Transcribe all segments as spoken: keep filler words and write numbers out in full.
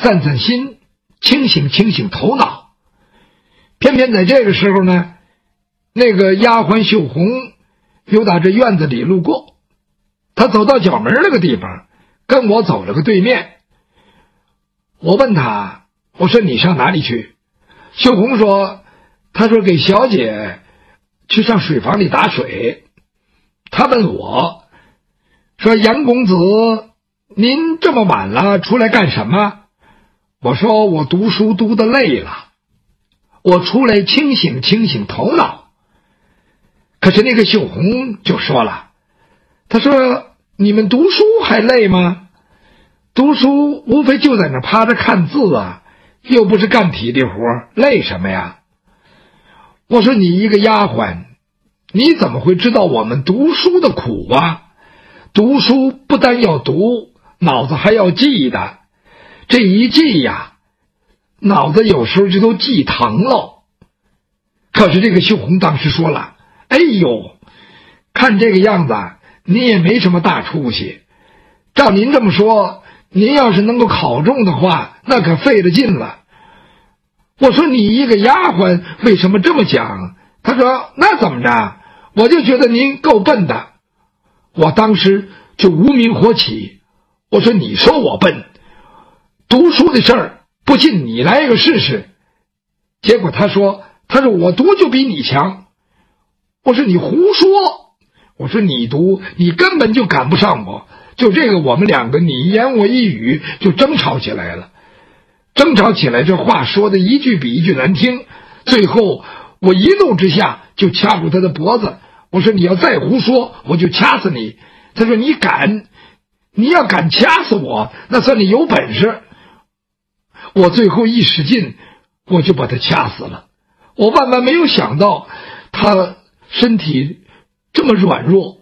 散散心，清醒清醒头脑。偏偏在这个时候呢，那个丫鬟秀红又打这院子里路过，她走到角门那个地方，跟我走了个对面。我问她，我说你上哪里去？秀红说，她说给小姐去上水房里打水。她问我说，杨公子您这么晚了出来干什么？我说我读书读得累了，我出来清醒清醒头脑。可是那个秀红就说了，他说你们读书还累吗？读书无非就在那趴着看字啊，又不是干体力活，累什么呀？我说你一个丫鬟，你怎么会知道我们读书的苦啊？读书不但要读，脑子还要记的，这一记呀，脑子有时候就都记疼了。可是这个秀红当时说了，哎呦，看这个样子你也没什么大出息，照您这么说，您要是能够考中的话，那可费了劲了。我说你一个丫鬟为什么这么讲？他说那怎么着，我就觉得您够笨的。我当时就无名火起，我说你说我笨，读书的事儿不信你来一个试试。结果他说他说我读就比你强。我说你胡说，我说你读你根本就赶不上我。就这个我们两个你一言我一语就争吵起来了。争吵起来，这话说的一句比一句难听，最后我一怒之下就掐住他的脖子，我说你要再胡说我就掐死你。他说你敢，你要敢掐死我，那算你有本事。我最后一使劲，我就把他掐死了。我万万没有想到他身体这么软弱。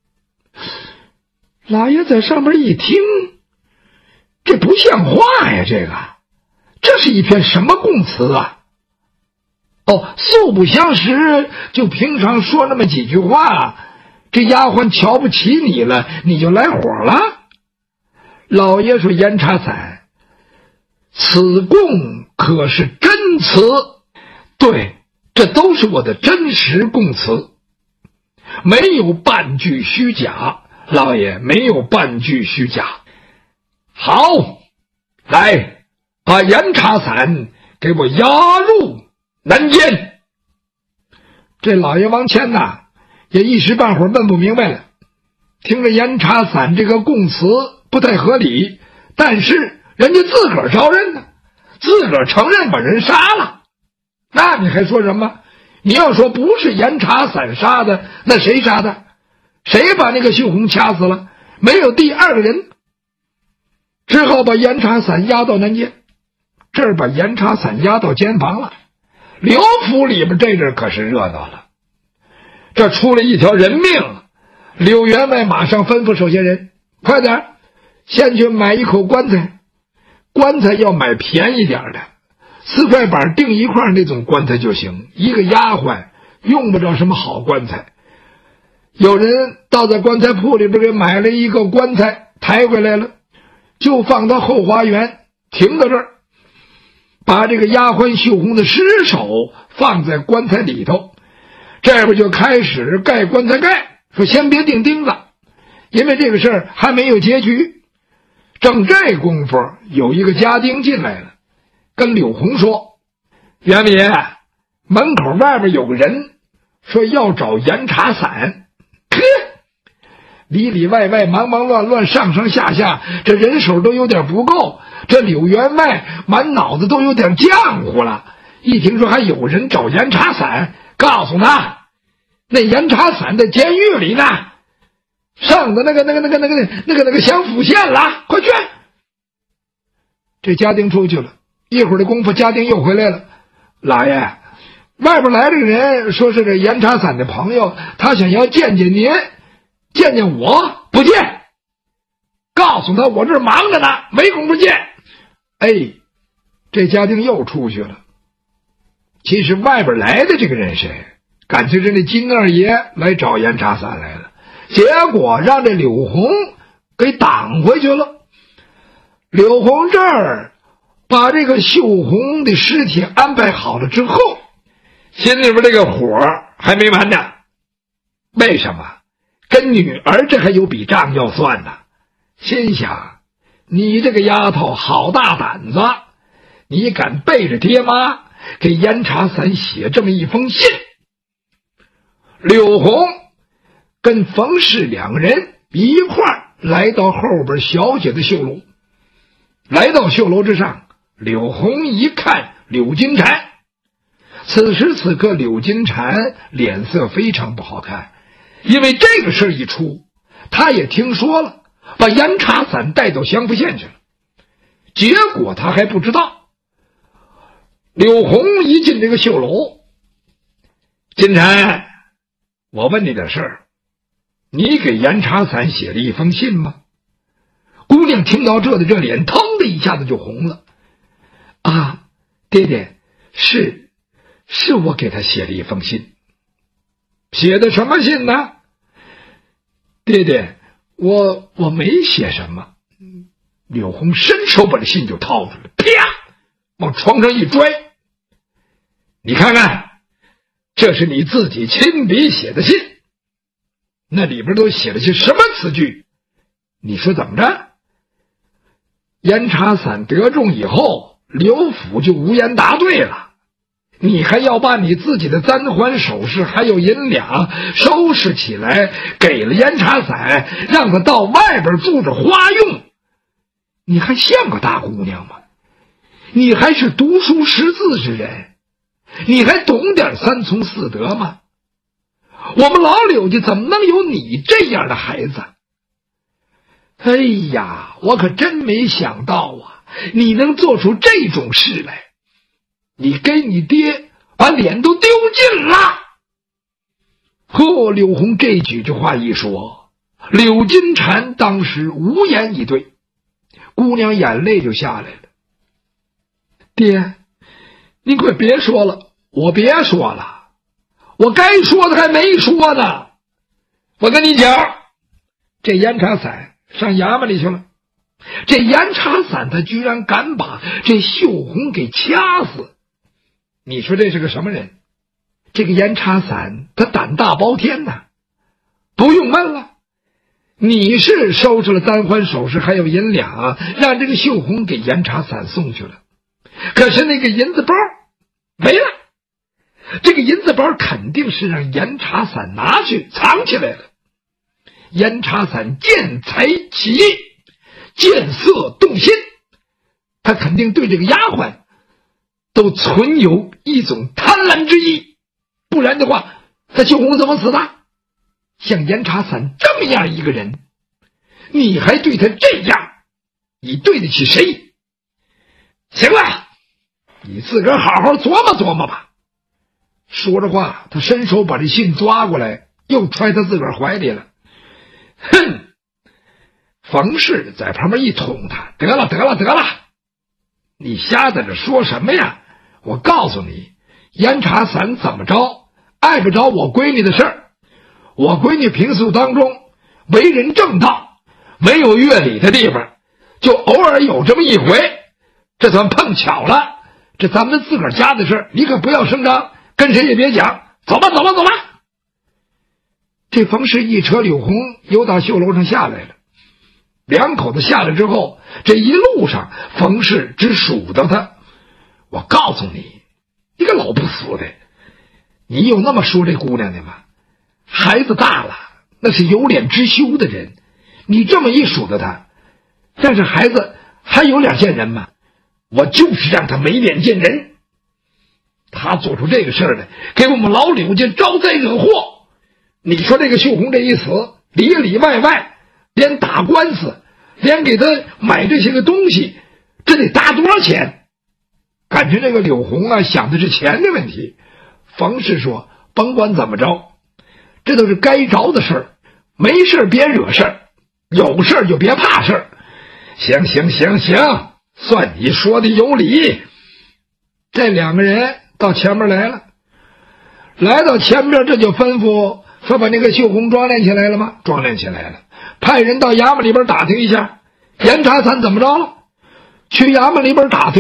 老爷在上面一听，这不像话呀，这个这是一篇什么供词啊？哦，素不相识，就平常说那么几句话，这丫鬟瞧不起你了，你就来火了？老爷说，严茶散，此供可是真词。对，这都是我的真实供词，没有半句虚假，老爷没有半句虚假。好，来把严茶散给我押入南监。这老爷王谦呐，也一时半会儿问不明白了。听着严茶散这个供词不太合理，但是人家自个儿招认呢，自个儿承认把人杀了，那你还说什么？你要说不是严茶散杀的，那谁杀的？谁把那个秀红掐死了？没有第二个人。只好把严茶散押到南监。这儿把严茶散押到监房了。刘府里边这阵可是热闹了，这出了一条人命。柳员外马上吩咐手下人，快点先去买一口棺材，棺材要买便宜点的，四块板钉一块那种棺材就行，一个丫鬟用不着什么好棺材。有人到在棺材铺里边给买了一个棺材，抬回来了，就放到后花园，停到这儿，把这个丫鬟秀红的尸首放在棺材里头。这边就开始盖棺材盖，说先别钉钉子，因为这个事儿还没有结局。正这功夫，有一个家丁进来了，跟柳红说，员外爷，门口外边有个人说要找严茶散。里里外外忙忙乱乱，上上下下，这人手都有点不够，这柳员外满脑子都有点浆糊了。一听说还有人找严茶散，告诉他那严茶散在监狱里呢，上的那个那个那个那个那个那个享府县了，快去。这家丁出去了，一会儿的功夫家丁又回来了，老爷，外边来这个人说是这严茶散的朋友，他想要见见您，见见我不见，告诉他我这忙着呢，没工夫见。哎，这家丁又出去了。其实外边来的这个人谁？感情是那金二爷来找严茶散来了，结果让这柳红给挡回去了。柳红这儿把这个秀红的尸体安排好了之后，心里边这个火还没完呢。为什么？跟女儿这还有笔账要算呢。心想，你这个丫头好大胆子，你敢背着爹妈给严茶伞写这么一封信。柳红跟冯氏两个人一块儿来到后边小姐的绣楼。来到绣楼之上，柳红一看柳金蝉，此时此刻柳金蝉脸色非常不好看，因为这个事一出，他也听说了，把严茶伞带到襄福县去了。结果他还不知道。柳红一进这个绣楼，金蝉，我问你点事儿，你给严茶伞写了一封信吗？姑娘听到这的，这脸腾的一下子就红了。啊，爹爹，是是我给他写了一封信。写的什么信呢？爹爹，我我没写什么。柳红伸手把这信就掏出来，啪，往床上一拽。你看看，这是你自己亲笔写的信，那里边都写了些什么词句？你说怎么着？严茶伞得中以后，刘府就无言答对了。你还要把你自己的簪环首饰还有银两收拾起来，给了严茶伞，让他到外边住着花用。你还像个大姑娘吗？你还是读书识字之人，你还懂点三从四德吗？我们老柳家怎么能有你这样的孩子？哎呀，我可真没想到啊，你能做出这种事来。你跟你爹把脸都丢尽了。呵，柳红这几句话一说，柳金蝉当时无言以对，姑娘眼泪就下来了。爹，您快别说了，我别说了，我该说的还没说呢。我跟你讲，这严茶伞上衙门里去了。这严茶伞他居然敢把这秀红给掐死，你说这是个什么人？这个严茶伞他胆大包天呐！不用问了，你是收拾了簪环首饰还有银两，让这个秀红给严茶伞送去了，可是那个银子包没了。这个银子包肯定是让严茶伞拿去藏起来了。严茶伞见财起意，见色动心，他肯定对这个丫鬟都存有一种贪婪之意，不然的话他秀红怎么死的？像严茶伞这么样一个人，你还对他这样，你对得起谁？行了，你自个儿好好琢磨琢磨吧。说着话，他伸手把这信抓过来，又揣他自个儿怀里了。哼！冯氏在旁边一捅他，得了得了得了，你瞎在这说什么呀？我告诉你，严茶伞怎么着碍不着我闺女的事儿。我闺女平素当中为人正道，没有越礼的地方，就偶尔有这么一回，这算碰巧了。这咱们自个儿家的事儿，你可不要声张，跟谁也别讲。走吧走吧走吧。这冯氏一扯柳红由打绣楼上下来了，两口子下来之后，这一路上冯氏只数到他。我告诉你，你个老不死的，你有那么说这姑娘的吗？孩子大了，那是有脸之羞的人，你这么一数到他，让这孩子还有脸见人吗？我就是让他没脸见人。他做出这个事儿来，给我们老柳家招灾惹祸。你说这个秀红这一死，里里外外连打官司，连给他买这些个东西，这得搭多少钱？感觉这个柳红啊想的是钱的问题。冯氏说，甭管怎么着，这都是该着的事儿，没事别惹事儿，有事儿就别怕事儿。行行行行，算你说的有理。这两个人到前面来了，来到前面，这就吩咐说把那个秀红装殓起来了吗？装殓起来了，派人到衙门里边打听一下严茶伞怎么着了。去衙门里边打听